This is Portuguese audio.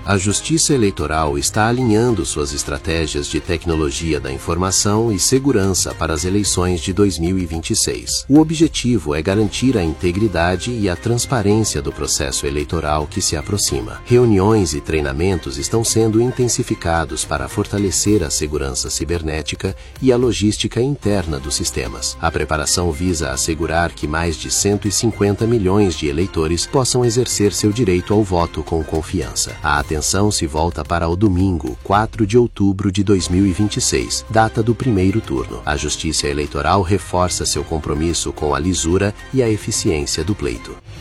A Justiça Eleitoral está alinhando suas estratégias de tecnologia da informação e segurança para as eleições de 2026. O objetivo é garantir a integridade e a transparência do processo eleitoral que se aproxima. Reuniões e treinamentos estão sendo intensificados para fortalecer a segurança cibernética e a logística interna dos sistemas. A preparação visa assegurar que mais de 150 milhões de eleitores possam exercer seu direito ao voto com confiança. A atenção se volta para o domingo, 4 de outubro de 2026, data do primeiro turno. A Justiça Eleitoral reforça seu compromisso com a lisura e a eficiência do pleito.